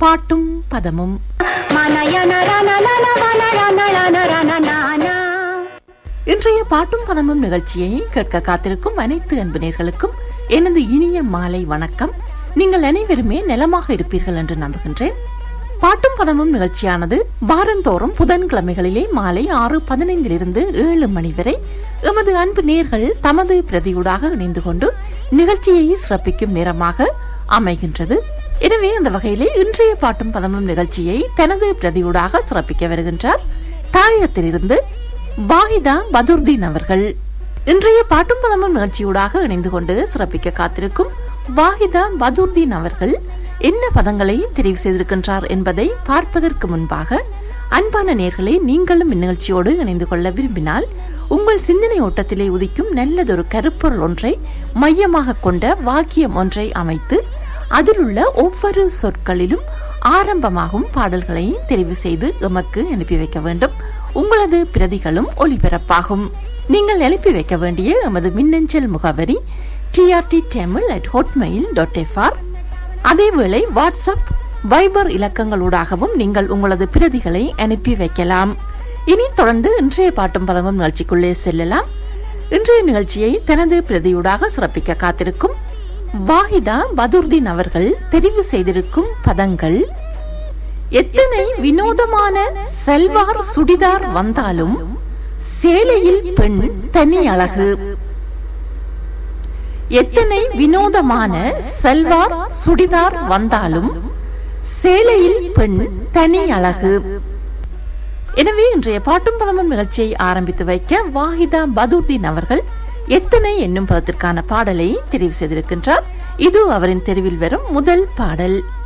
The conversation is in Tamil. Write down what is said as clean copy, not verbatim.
பாட்டும் பதமும். இன்றைய பாட்டும் பதமும் நிகழ்ச்சியை கேட்க காத்திருக்கும் அனைத்து அன்பு நேயர்களுக்கும் எனது இனிய மாலை வணக்கம். நீங்கள் அனைவருமே நலமாக இருப்பீர்கள் என்று நம்புகின்றேன். பாட்டும் பதமும் நிகழ்ச்சியானது வாரந்தோறும் புதன்கிழமைகளிலே மாலை 6:15 7 மணி வரை எமது அன்பு நேயர்கள் தமது பிரதியூடாக இணைந்து கொண்டு நிகழ்ச்சியை சிறப்பிக்கும் நேரமாக அமைகின்றது. எனவே அந்த வகையிலே இன்றைய பாட்டும் பதமும் நிகழ்ச்சியை தனது பிரதியூடாக சிறப்பிக்க வருகின்றார் தாயகத்திலிருந்து வாஹிதா பதுர்தீன் அவர்கள். இன்றைய பாட்டும் பதமும் நிகழ்ச்சியூடாக இணைந்து கொண்டு சிறப்பிக்க காத்திருக்கும் வாஹிதா பதுர்தீன் அவர்கள் என்ன பதங்களை தெரிவு செய்திருக்கின்றார் என்பதை பார்ப்பதற்கு முன்பாக அன்பான நேயர்களே, நீங்களும் இந்நிகழ்ச்சியோடு இணைந்து கொள்ள விரும்பினால் உங்கள் சிந்தனை ஓட்டத்திலே உதிக்கும் நல்லதொரு கருப்பொருள் ஒன்றை மையமாக கொண்ட வாக்கியம் ஒன்றை அமைத்து அதில் உள்ள ஒவ்வொரு சொற்களிலும் ஆரம்பமாகும் பாடல்களை தெரிவு செய்து எமக்கு அனுப்பி வைக்க வேண்டும். உங்களது பிரதிகளும் ஒளிபரப்பாகும். நீங்கள் அனுப்பி வைக்க வேண்டிய எமது மின்னஞ்சல் முகவரி trttamil@hotmail.fr. அதேவேளை வாட்ஸ்அப், வைபர் இலக்கங்களூடாகவும் நீங்கள் உங்களது பிரதிகளை அனுப்பி வைக்கலாம். இனி தொடர்ந்து இன்றைய பாட்டும் பதமும் நிகழ்ச்சிக்குள்ளே செல்லலாம். இன்றைய நிகழ்ச்சியை தனது பிரதியூடாக சிறப்பிக்க காத்திருக்கும் வாஹிதா பதுர்தீன் அவர்கள் தெரிவு செய்திருக்கும் பதங்கள்: எத்தனை வினோதமான சல்வார் சுடிதார் வந்தாலும் சேலையில் பெண் தனி அழகு. எத்தனை வினோதமான சல்வார் சுடிதார் வந்தாலும் சேலையில் பெண் தனி அழகு. எனவே இன்றைய பாட்டும் பதமும் நிகழ்ச்சியை ஆரம்பித்து வைக்க வாஹிதா பதுர்தீன் அவர்கள் எத்தனை என்னும் பதத்திற்கான பாடலை தெரிவு செய்திருக்கின்றார். இது அவரின் தெரிவில் வரும் முதல் பாடல்.